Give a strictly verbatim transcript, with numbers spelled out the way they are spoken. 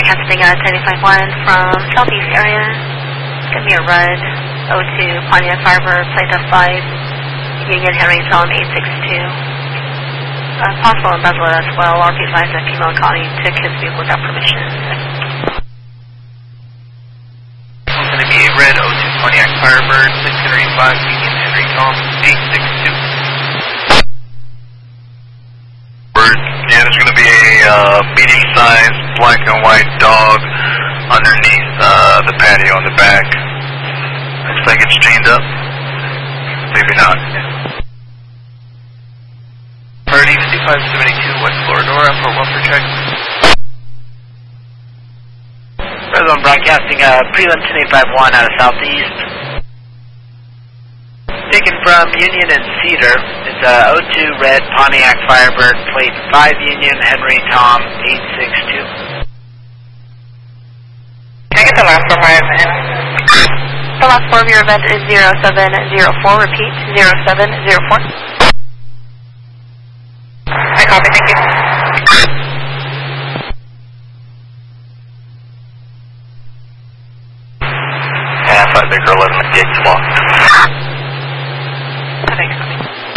broadcasting uh, ten five one from southeast area. Give me a red O two Pontiac Firebird, plate of five, Union Henry Tom eight six two. Uh, possible embezzler as well. R P advised that female Connie took his vehicle without permission. It's going to be a red O two Pontiac Firebird, plate Henry five, Union Henry Tom eight six two. Yeah, there's going to be a uh, medium-sized black and white dog underneath uh, the patio in the back. Looks like it's chained up. Maybe not. Priority fifty-five seventy-two, West Floridora for welfare check. Red Zone broadcasting uh, prelim ten eight five one out of southeast. Taken from Union and Cedar. It's a O two red Pontiac Firebird, plate five Union Henry Tom eight six two. Can I get the last four of your event? The last four of your event is zero seven zero four. Repeat, zero seven zero four. I copy, thank you. Half, I think, are letting the gates locked. I think so.